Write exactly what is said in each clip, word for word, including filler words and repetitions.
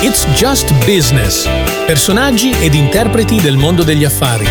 It's Just Business. Personaggi ed interpreti del mondo degli affari.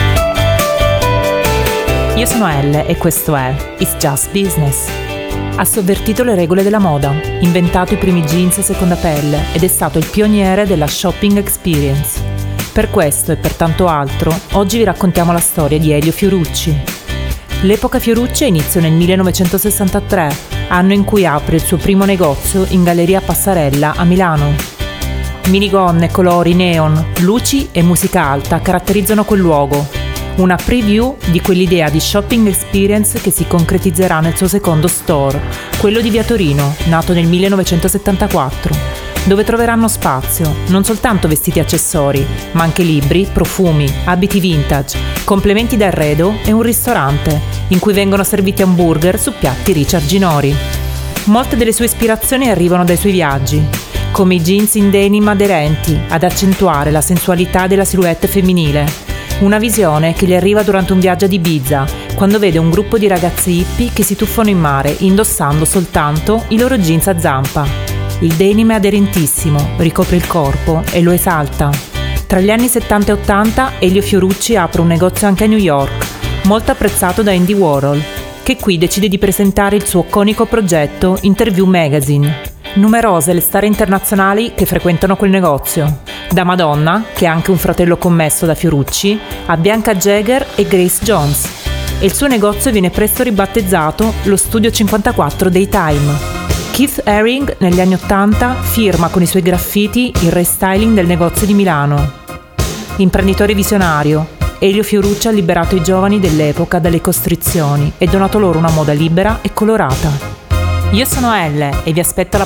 Io sono Elle e questo è It's Just Business. Ha sovvertito le regole della moda, inventato i primi jeans a seconda pelle ed è stato il pioniere della shopping experience. Per questo e per tanto altro, oggi vi raccontiamo la storia di Elio Fiorucci. L'epoca Fiorucci ha inizio nel millenovecentosessantatré, anno in cui apre il suo primo negozio in Galleria Passarella a Milano. Minigonne, colori, neon, luci e musica alta caratterizzano quel luogo. Una preview di quell'idea di shopping experience che si concretizzerà nel suo secondo store, quello di Via Torino, nato nel millenovecentosettantaquattro, dove troveranno spazio non soltanto vestiti e accessori, ma anche libri, profumi, abiti vintage, complementi d'arredo e un ristorante, in cui vengono serviti hamburger su piatti Richard Ginori. Molte delle sue ispirazioni arrivano dai suoi viaggi, come i jeans in denim aderenti ad accentuare la sensualità della silhouette femminile. Una visione che gli arriva durante un viaggio ad Ibiza, quando vede un gruppo di ragazze hippie che si tuffano in mare indossando soltanto i loro jeans a zampa. Il denim è aderentissimo, ricopre il corpo e lo esalta. Tra gli anni settanta e ottanta Elio Fiorucci apre un negozio anche a New York, molto apprezzato da Andy Warhol, che qui decide di presentare il suo iconico progetto Interview Magazine. Numerose le star internazionali che frequentano quel negozio, da Madonna, che ha anche un fratello commesso da Fiorucci, a Bianca Jagger e Grace Jones. E il suo negozio viene presto ribattezzato lo Studio cinquantaquattro Daytime. Keith Haring, negli anni ottanta, firma con i suoi graffiti il restyling del negozio di Milano. Imprenditore visionario, Elio Fiorucci ha liberato i giovani dell'epoca dalle costrizioni e donato loro una moda libera e colorata. Io sono Elle e vi aspetto alla